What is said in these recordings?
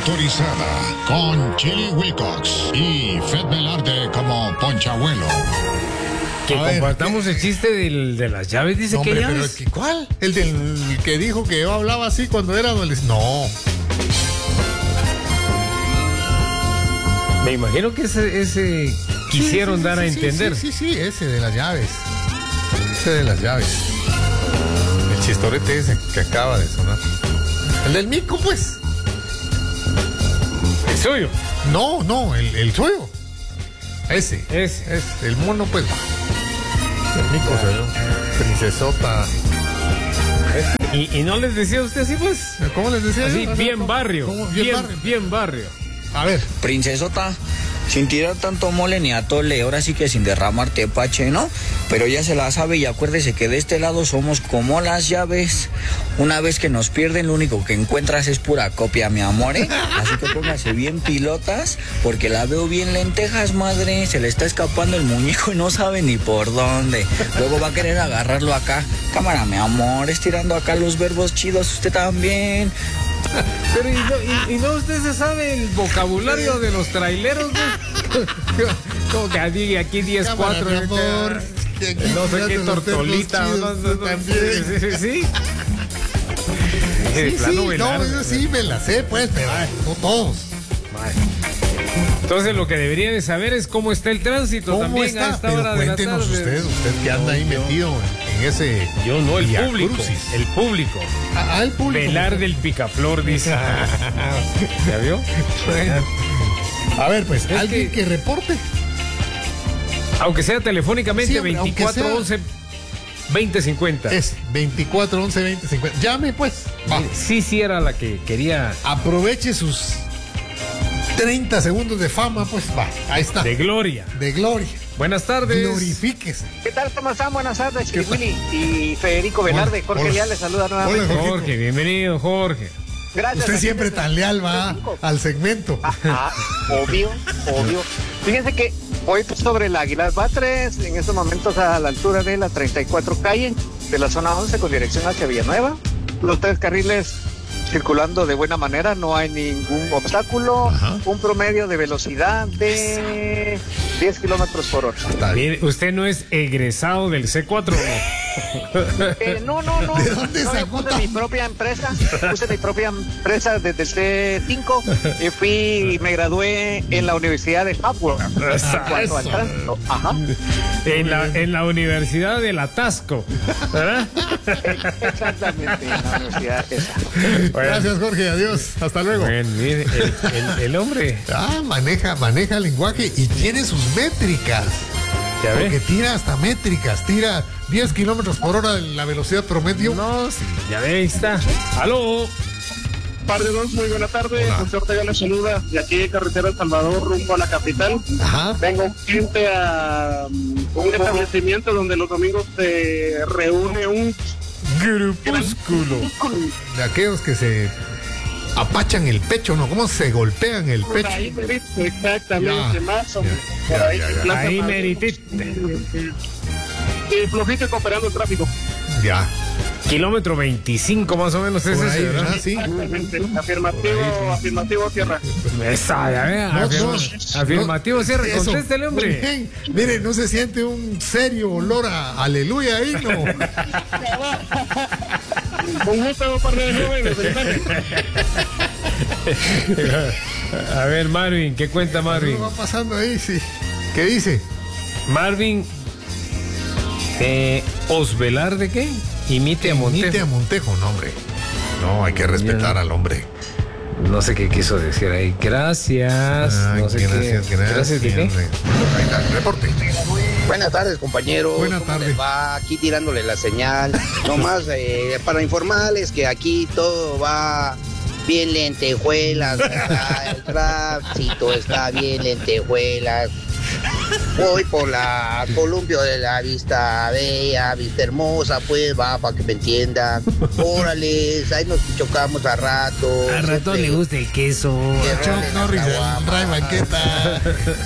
autorizada con Chili Wilcox y Fred Velarde como Ponchabuelo. Que compartamos el chiste de las llaves, dice no, que hombre, llaves. pero ¿cuál? El del que dijo que yo hablaba así cuando era adolescente. No. Me imagino que ese quisieron dar a entender. Sí, ese de las llaves. Ese de las llaves. El chistorete ese que acaba de sonar. El del mico, pues. ¿El suyo? No, el suyo. Ese. El mono, pues. El mico soy yo. Princesota. ¿Y no les decía usted así, pues? ¿Cómo les decía? Así, yo? bien barrio. ¿Cómo? Bien barrio. A ver. Princesota, sin tirar tanto mole ni atole, ahora sí que sin derramar tepache, ¿no? Pero ya se la sabe y acuérdese que de este lado somos como las llaves. Una vez que nos pierden, lo único que encuentras es pura copia, mi amor, ¿eh? Así que póngase bien pilotas, porque la veo bien lentejas, madre. Se le está escapando el muñeco y no sabe ni por dónde. Luego va a querer agarrarlo acá. Cámara, mi amor, estirando acá los verbos chidos, usted también. Pero ¿y no usted se sabe el vocabulario de los traileros, ¿no? Como que aquí 10-4, no sé qué tortolita. Sí. Sí, me la sé, pues, pero no todos. Entonces lo que debería de saber es cómo está el tránsito también está? a esta Pero hora de la cuéntenos tarde. usted que anda ahí metido en ese. Yo no, el Via público. Crucis. El público. El público. Velar del Picaflor, dice. ¿Ya vio? A ver, pues, Es alguien que reporte. Aunque sea telefónicamente, Sí, hombre, 2411 2050. Es 2411 2050. Llame, pues. Va. Sí, era la que quería. Aproveche sus 30 segundos de fama, pues va. Ahí está. De gloria. De gloria. Buenas tardes. Glorifíquese. ¿Qué tal? ¿Cómo están? Buenas tardes, Chiriwili y Federico Velarde. Jorge Hola. Leal les saluda nuevamente. Hola, Jorge, bienvenido, Jorge. Gracias. Usted aquí siempre desde tan leal va 5. al segmento. Obvio. Fíjense que voy sobre el Aguilar Batres, en estos momentos a la altura de la 34 calle de la zona 11 con dirección hacia Villanueva. Los 3 carriles circulando de buena manera, no hay ningún obstáculo. Ajá. Un promedio de velocidad de 10 kilómetros por hora. Está bien. Mire, usted no es egresado del C4, ¿no? No. ¿De dónde No, sacó puse tan- mi propia empresa desde el C5 y fui y me gradué en la Universidad de Howard. En cuanto al tránsito. Ajá. En la Universidad del Atasco, ¿verdad? Exactamente, en la universidad esa. Gracias, Jorge. Adiós. Hasta luego. Bueno, mire, el hombre, Maneja el lenguaje y tiene sus métricas. ya Porque ve. tira hasta métricas. Tira 10 kilómetros por hora en la velocidad promedio. No, sí, ya ve, ahí está. ¡Aló! Par de dos, muy buena tarde. Hola. José Ortega les saluda de aquí carretera El Salvador rumbo a la capital. Ajá. Vengo gente a un establecimiento donde los domingos se reúne un Grupúsculo. De aquellos que se apachan el pecho, ¿no? ¿Cómo se golpean el por pecho? ahí, exactamente, Ya, más o menos. ya, Por ahí, ya, ya. Plaza Ahí Madrid. meritiste. Y flojito cooperando el tráfico. Ya. Kilómetro 25 más o menos es Por ahí, ese, ¿verdad? ¿verdad? Sí. Exactamente. Afirmativo, tierra. Esa, ya ve. Afirmativo, cierre, Eso. contéstele, Muy hombre. bien. Mire, no se siente un serio olor a aleluya ahí, ¿no? Con gusto, par de jóvenes. A ver, Marvin, ¿qué cuenta Marvin? ¿Qué va pasando ahí? Sí. ¿Qué dice? Marvin, ¿Osvelar de qué? Imite a Montejo. Imite a Montejo, no, hombre. No, hay que respetar al hombre. No sé qué quiso decir ahí. Gracias. Ay, No sé qué. gracias. ¿De qué? Ahí está, reporte. Buenas tardes, compañeros. Buenas ¿Cómo tardes. les va? Aquí tirándole la señal. Nomás para informarles que aquí todo va bien lentejuelas, ¿verdad? El tránsito está bien lentejuelas. Voy por la columpio de la Vista Bella, Vista Hermosa, pues va, para que me entiendan. Órale, ahí nos chocamos a rato. Al ratón le gusta el queso. Chuck Norris, el Ray Banqueta.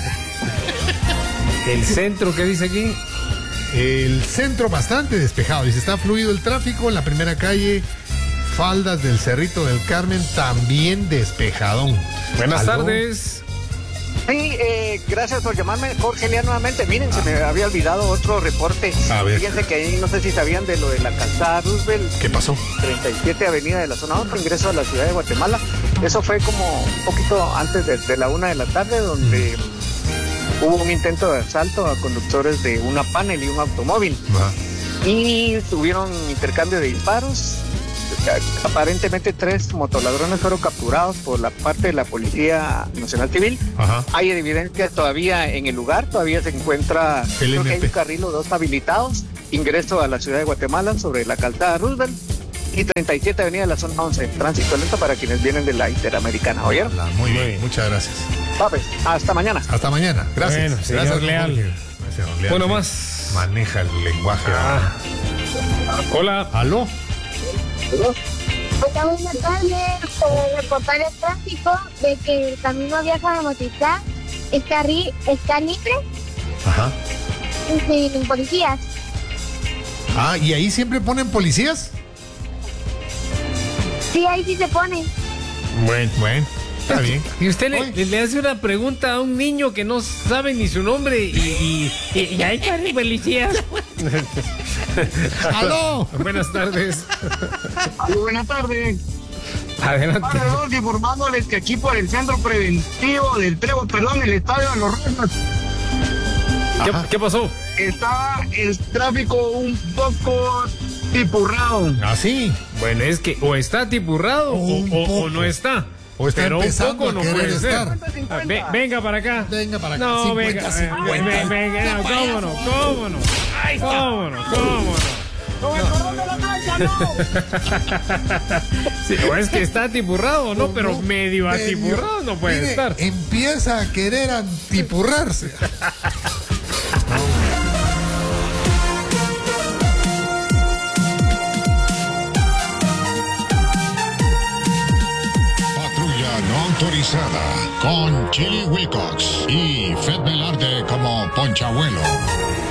El centro, ¿qué dice aquí? El centro bastante despejado. Dice, está fluido el tráfico en la primera calle. Faldas del Cerrito del Carmen, también despejadón. Buenas ¿Aló? tardes. Sí, gracias por llamarme, Jorge Lea, nuevamente. Miren, se me había olvidado otro reporte. A ver. Fíjense que ahí no sé si sabían de lo de la calzada Roosevelt. ¿Qué pasó? 37 Avenida de la Zona 1, ingreso a la ciudad de Guatemala. Eso fue como un poquito antes de la 1 de la tarde, donde hubo un intento de asalto a conductores de una panel y un automóvil. Ajá. Y tuvieron intercambio de disparos. Aparentemente 3 motoladrones fueron capturados por la parte de la Policía Nacional Civil. Ajá. Hay evidencia todavía en el lugar, todavía se encuentra, creo que hay un carril o 2 habilitados, ingreso a la ciudad de Guatemala sobre la calzada Roosevelt y 37 Avenida de la Zona 11, tránsito lento para quienes vienen de la Interamericana, ¿oyeron? Muy bien, muchas gracias. Pues, hasta mañana. Hasta mañana, gracias. Bueno, señor Gracias, Leal. Jorge. Gracias, don Leal. Bueno, más. Maneja el lenguaje. Hola. ¿Aló? Hola, buenas tardes. Por reportar el tráfico de que el camino Vieja de Motitlán está libre Ajá. sin policías. Ah, ¿y ahí siempre ponen policías? Sí, ahí sí se ponen. Bueno, está bien. Y usted le hace una pregunta a un niño que no sabe ni su nombre y ahí están policías. ¡Aló! Buenas tardes. Buenas tardes. Adelante. Alrededor informándoles que aquí por el centro preventivo del Trébol, el estadio de los Reyes, ¿Qué pasó? está el tráfico un poco tipurrado. ¿Ah, sí? Bueno, es que o está tipurrado o no está. O está pero un empezando poco a no querer puede ser. estar. Venga para acá. Venga para acá. No, 50, venga. 50. Venga, no, cómo no. ¡Con el cordón de la cancha, no! Sí, o es que está atipurrado, ¿no? Pero medio atipurrado no puede Mire, estar. empieza a querer antipurrarse. Patrulla no autorizada con Chili Wilcox y Fred Velarde como Ponchabuelo.